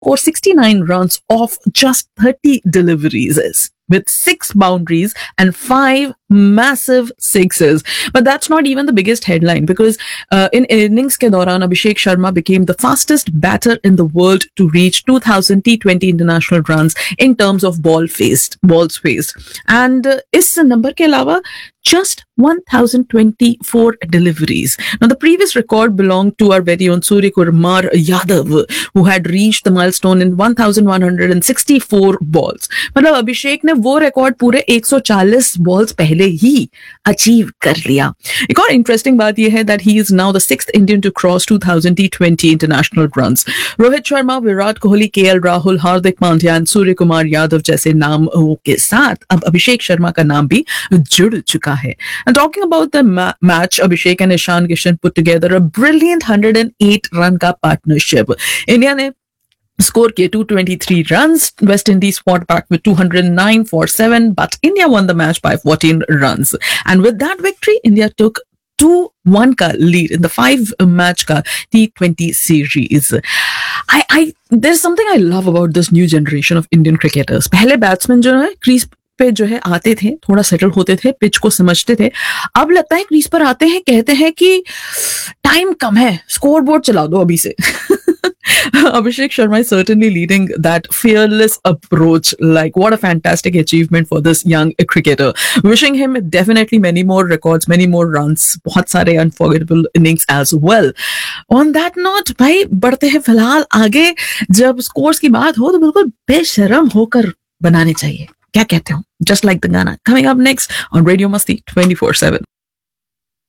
score 69 runs off just 30 deliveries with 6 boundaries and 5 massive sixes. But that's not even the biggest headline, because in innings ke dauran Abhishek Sharma became the fastest batter in the world to reach 2000 T20 international runs in terms of balls faced. And is number ke alawa just 1024 deliveries. Now, the previous record belonged to our very own Surya Kumar Yadav, who had reached the milestone in 1164 balls. मतलब अभिषेक ने वो record पूरे 140 balls पहले ही achieve कर लिया. एक और interesting बात यह है that he is now the 6th Indian to cross 2000 T20 international runs. Rohit Sharma, Virat Kohli, KL Rahul, Hardik Pandya और सूर्य कुमार यादव जैसे नामों के साथ अब अभिषेक शर्मा का नाम भी जुड़ चुका है. And talking about the match, Abhishek and Ishan Kishan put together a brilliant 108 run का partnership. India ने score kiya 223 runs. West Indies fought back with 209 for 7, but India won the match by 14 runs. And with that victory, India took 2-1 का lead in the 5-match का T20 series. There's something I love about this new generation of Indian cricketers. पहले batsmen जो है crease पे जो है आते थे, थोड़ा सेटल होते थे, पिच को समझते थे. अब लगता है क्रीज पर आते हैं, कहते हैं कि टाइम कम है, स्कोर बोर्ड चला दो अभी से. Abhishek Sharma is certainly leading that fearless approach. Like, what a fantastic achievement for this young cricketer. Wishing him definitely many more records, many more runs, बहुत सारे unforgettable innings as well. On that note, भाई बढ़ते हैं फिलहाल आगे. जब scores की बात हो तो बिल्कुल बेशरम होकर बनाने चाहिए. क्या कहते हो? Just like the Ghana. Coming up next on Radio Masti 24/7.